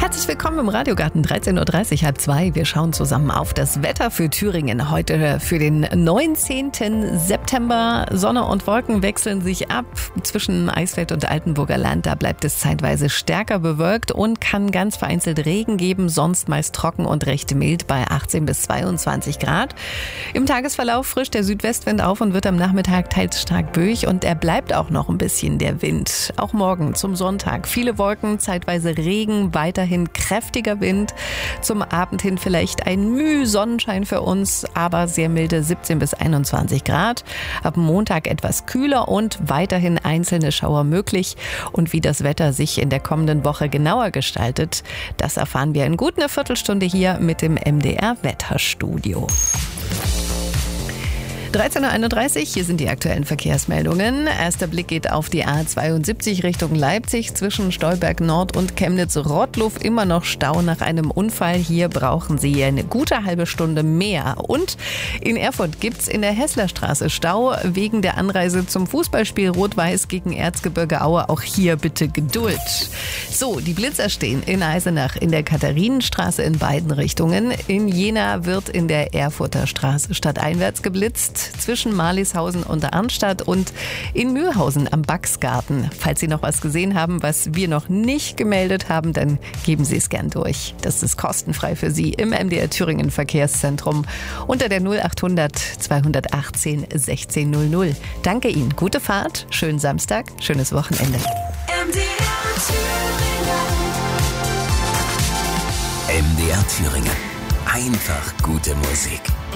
Herzlich willkommen im Radiogarten, 13.30 Uhr, halb zwei. Wir schauen zusammen auf das Wetter für Thüringen. Heute für den 19. September. Sonne und Wolken wechseln sich ab zwischen Eisfeld und Altenburger Land. Da bleibt es zeitweise stärker bewölkt und kann ganz vereinzelt Regen geben. Sonst meist trocken und recht mild bei 18 bis 22 Grad. Im Tagesverlauf frischt der Südwestwind auf und wird am Nachmittag teils stark böig. Und er bleibt auch noch ein bisschen, der Wind. Auch morgen zum Sonntag. Viele Wolken, zeitweise Regen, weiterhin kräftiger Wind. Zum Abend hin vielleicht ein Müh Sonnenschein für uns, aber sehr milde 17 bis 21 Grad. Ab Montag etwas kühler und weiterhin einzelne Schauer möglich. Und wie das Wetter sich in der kommenden Woche genauer gestaltet, das erfahren wir in gut einer Viertelstunde hier mit dem MDR Wetterstudio. 13.31 Uhr, hier sind die aktuellen Verkehrsmeldungen. Erster Blick geht auf die A72 Richtung Leipzig zwischen Stolberg Nord und Chemnitz-Rottluff. Immer noch Stau nach einem Unfall. Hier brauchen Sie eine gute halbe Stunde mehr. Und in Erfurt gibt's in der Hesslerstraße Stau wegen der Anreise zum Fußballspiel Rot-Weiß gegen Erzgebirge Aue. Auch hier bitte Geduld. So, die Blitzer stehen in Eisenach in der Katharinenstraße in beiden Richtungen. In Jena wird in der Erfurter Straße stadteinwärts geblitzt. Zwischen Marlishausen und Arnstadt und in Mühlhausen am Baxgarten. Falls Sie noch was gesehen haben, was wir noch nicht gemeldet haben, dann geben Sie es gern durch. Das ist kostenfrei für Sie im MDR Thüringen Verkehrszentrum unter der 0800 218 1600. Danke Ihnen, gute Fahrt, schönen Samstag, schönes Wochenende. MDR Thüringen. Einfach gute Musik.